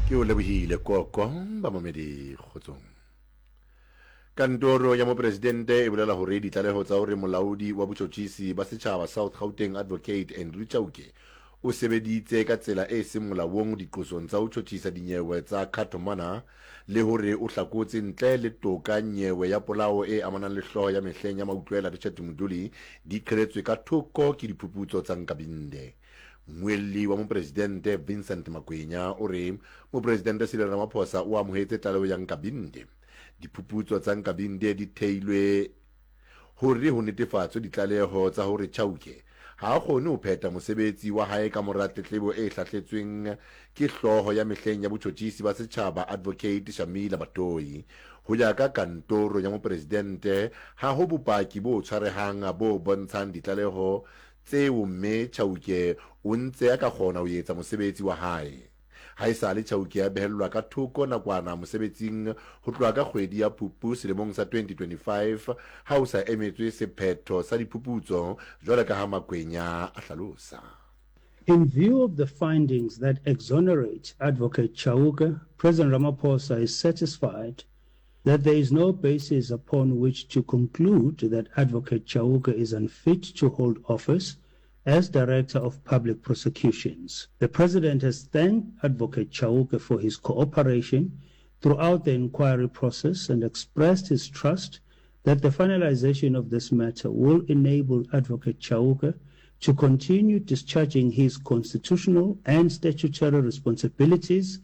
ke o lebohile koko ba mamedi kgotsong. Kantoro ya mopresidente e bolela hore ditlaleho tsa hore molaodi wa botjhotjhisi ba setjhaba South Gauteng Advocate Andrew Chauke o sebeditse ka tsela e seng molaong diqosong tsa ho tjhotjhisa dinyewe tsa Kathmandu le hore o hlakotse ntle le toka nyewe ya polao e amanang le hloho ya mehleng ya mautlwela Richard Muduli di qheletswe ka thoko ke diphuputso tsa Nkabinde. Mweli wa mopresidente Vincent Makwenya o re mopresidente Cyril Ramaphosa o amohetse tlaleho ya Nkabinde. Diphuputso tsa Nkabinde di theilwe hore ho netefatswe ditlaleho tsa hore Chauke ha a kgone ho pheta mosebetsi wa hae ka mora tletlebo e hlahletsweng ke hloho ya mehleng ya botjhotjhisi ba setjhaba Advocate Shamila Batoyi. Ho ya ka kantoro ya mopresidente ha ho bopaki bo tshwarehang bo bontshang ditlaleho tseo mme Chauke o ntse a ka kgona ho etsa mosebetsi wa hae. Haesale Chauke a behellwa ka thoko nakwana mosebetsing ho tloha ka kgwedi ya Phupu selemong sa 2025 ha o sa emetswe sephetho sa diphuputso jwalo ka ha Makwenya a hlalosa. In view of the findings that exonerate Advocate Chauke, President Ramaphosa is satisfied that there is no basis upon which to conclude that Advocate Chauke is unfit to hold office as Director of Public Prosecutions. The President has thanked Advocate Chauke for his cooperation throughout the inquiry process and expressed his trust that the finalization of this matter will enable Advocate Chauke to continue discharging his constitutional and statutory responsibilities.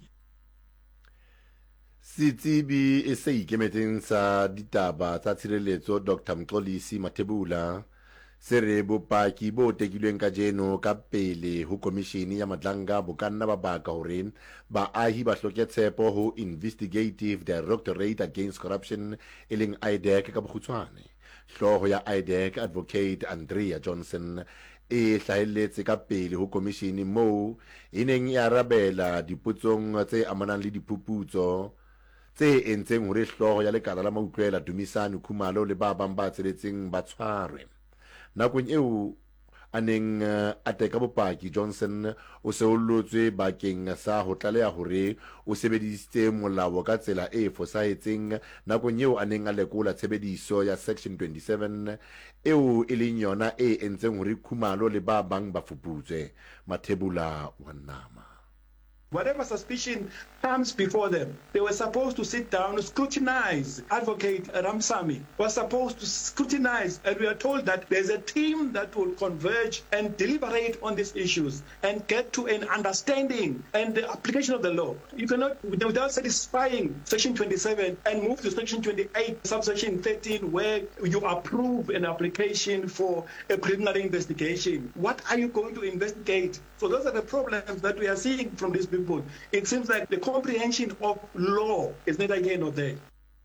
Sitsibi e se ikemetseng sa ditaba tsa tshireletso Dr. Mxolisi Mathebula se re bopaki bo tekilweng ka jeno ka pele ho komishini ya Madlanga bo kanna ba baka hore baahi ba hloke tshepo ho Investigative Directorate Against Corruption eleng IDEC ka bokgutshwane. Hloho ya IDEC Advocate Andrea Johnson e hlahelletse ka pele ho komishini moo e neng e arabela dipotsong tse amanang le diphuputso tse entseng hore hloho ya lekala la mautlwela Dumisani Khumalo le ba bang ba tseletseng ba tshwarwe. Nakong eo a neng a teka bopaki, Johnson o se o lotswe bakeng sa ho tlaleha hore o sebedisitse molao ka tsela e fosahetseng nakong eo a neng a lekola tshebediso ya Section 27 eo e leng yona e entseng hore Khumalo le ba bang ba fuputswe. Mathebula wa nama. Whatever suspicion comes before them, they were supposed to sit down and scrutinize. Advocate Ramsamy was supposed to scrutinize, and we are told that there's a team that will converge and deliberate on these issues and get to an understanding and the application of the law. You cannot, without satisfying Section 27 and move to Section 28, subsection 13, where you approve an application for a preliminary investigation. What are you going to investigate? So those are the problems that we are seeing from these people. It seems like the comprehension of law is neither here nor there.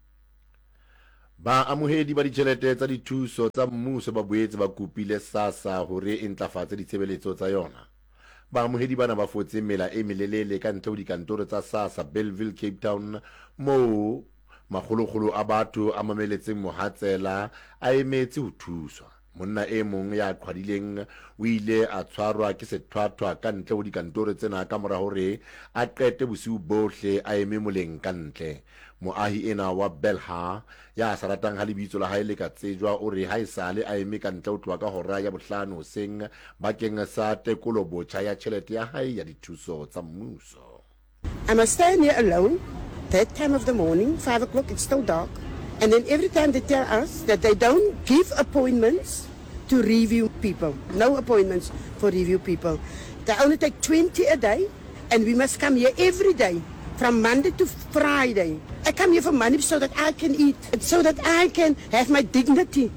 Ba amohedi ba ditjhelete tsa dithuso tsa mmuso ba boetse ba kopile SASSA hore e ntlafatse ditshebeletso tsa yona. Ba amohedi bana ba fotse mela e melelele ka ntle ho dikantoro tsa SASSA Bellville, Cape Town, moo makgolokgolo a batho a mameletseng mohatsela a emetse ho thuswa. Monna e mong ya qhwadileng o ile a tshwarwa ke sethwathwa ka ntle ho dikantoro tsena ka mora hore a qete bosiu bohle a eme moleng ka ntle. Moahi ena wa Belha ya sa ratang ha lebitso la hae le ka tsejwa o re ha esale a eme ka ntle ho tloha ka hora ya bohlano hoseng bakeng sa tekolo botjha ya tjhelete ya hae ya dithuso tsa mmuso. I must stand here alone that time of the morning, 5 o'clock, it's still dark. And then every time they tell us that they don't give appointments to review people. No appointments for review people. They only take 20 a day, and we must come here every day, from Monday to Friday. I come here for money so that I can eat, and so that I can have my dignity.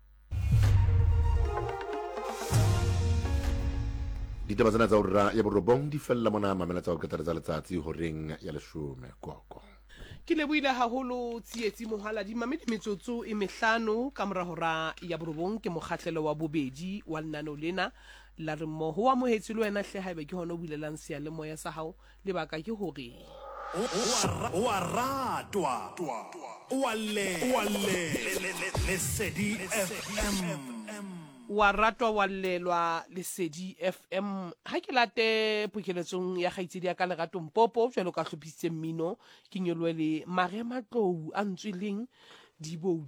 Ditaba tsena tsa hora ya borobong di fella mona mamela tsa ho qetela tsa letsatsi horeng ya 10 koko. Ke lebohile haholo tsietsi mohala di mamedi metsotso e mehlano ka mora hora ya borobong ke mokgahlelo wa bobedi wa lenano lena la re mmoho wa mohetsi le wena hle haeba ke hona o bulelang sia le moya sa hao le baka ke hore wa ratwa wa le Lesedi FM wa ratwa wa llelwa Lesedi FM ha ke late pokeletsong ya gaitsedi ya ka Lerato Mpopo jwalo ka hlophisitse mmino ke nyolwe le Marema Tlou a ntsweleng Dibou